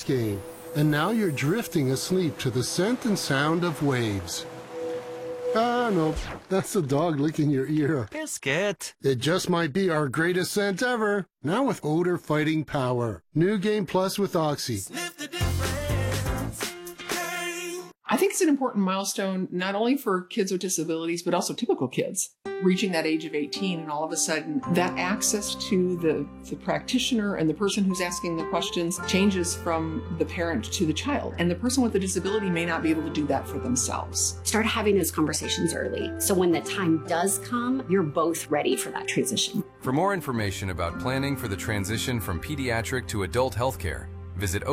X game, and now you're drifting asleep to the scent and sound of waves. Ah, no, that's the dog licking your ear. Biscuit. It just might be our greatest scent ever. Now with odor fighting power. New Game Plus with Oxy. Sniff the difference. Game. I think it's an important milestone, not only for kids with disabilities, but also typical kids. Reaching that age of 18, and all of a sudden, that access to the practitioner and the person who's asking the questions changes from the parent to the child. And the person with the disability may not be able to do that for themselves. Start having those conversations early, so when the time does come, you're both ready for that transition. For more information about planning for the transition from pediatric to adult healthcare, visit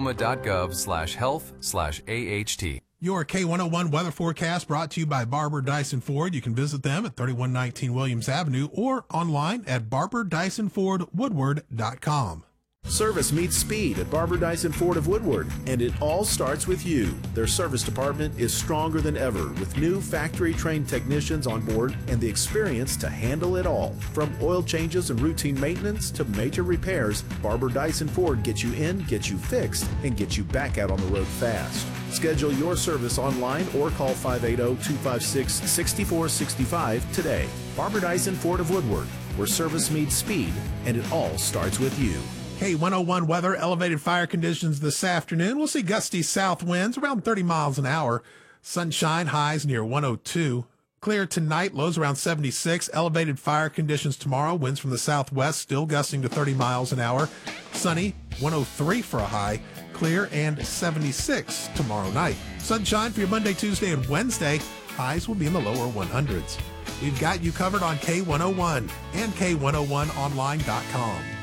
oklahoma.gov/health/AHT. Your K101 weather forecast brought to you by Barber Dyson Ford. You can visit them at 3119 Williams Avenue or online at barberdysonfordwoodward.com. Service meets speed at Barber Dyson Ford of Woodward, and it all starts with you. Their service department is stronger than ever with new factory-trained technicians on board and the experience to handle it all. From oil changes and routine maintenance to major repairs, Barber Dyson Ford gets you in, gets you fixed, and gets you back out on the road fast. Schedule your service online or call 580-256-6465 today. Barber Dyson Ford of Woodward, where service meets speed, and it all starts with you. K101 weather, elevated fire conditions this afternoon. We'll see gusty south winds around 30 miles an hour. Sunshine, highs near 102. Clear tonight, lows around 76. Elevated fire conditions tomorrow. Winds from the southwest, still gusting to 30 miles an hour. Sunny, 103 for a high. Clear and 76 tomorrow night. Sunshine for your Monday, Tuesday, and Wednesday. Highs will be in the lower 100s. We've got you covered on K101 and K101online.com.